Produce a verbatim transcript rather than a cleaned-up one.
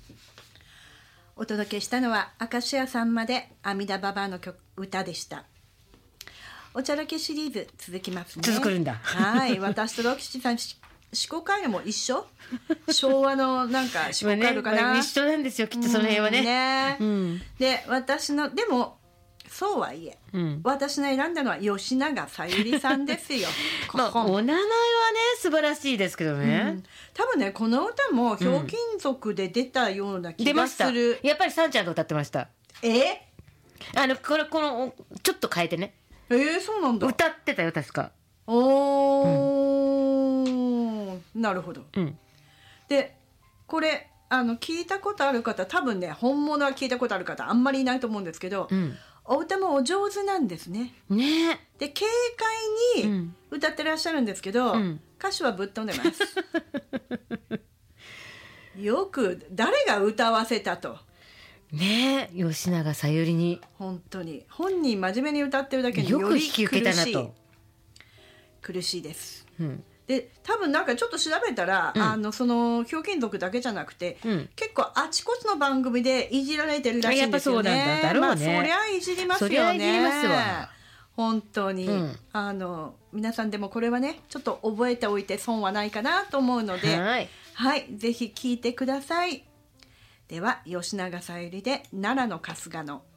お届けしたのは明石家さんまで阿弥陀ババアの曲歌でした。おちゃらけシリーズ続きますね。 続くんだ。 はい、私とロキシさん思考回路も一緒昭和のなんか思考回路かな、 まあねまあ、一緒なんですよきっとその辺はね。 うんね、 うん、 で私のでもそうはいえ、うん、私の選んだのは吉永小百合さんですよ。 まあ、お名前はね素晴らしいですけどね、うん、 多分ねこの歌もひょうきん族で出たような気がする、 うん、やっぱりさんちゃんと歌ってました。 えあのこれこのちょっと変えてね。 えー、そうなんだ。 歌ってたよ確か。 おー、うん、なるほど、 うん、 でこれあの聞いたことある方多分ね本物は聞いたことある方あんまりいないと思うんですけど、うん、お歌もお上手なんですね。 ねで軽快に歌ってらっしゃるんですけど、うん、歌詞はぶっ飛んでますよく誰が歌わせたとねえ吉永小百合に本当に本人真面目に歌ってるだけによく引き受けたなと苦しいです、 うん、 で多分なんかちょっと調べたら、うん、あのそのひょうきん族だけじゃなくて、うん、結構あちこちの番組でいじられてるらしいんですよね。 やっぱそうなんだだろうね、 まあ、そりゃいじりますよね。 そりゃいじりますわ本当に、うん、あの皆さんでもこれはねちょっと覚えておいて損はないかなと思うので、 はい、 はい、ぜひ聞いてください。では吉永小百合で奈良の春日野。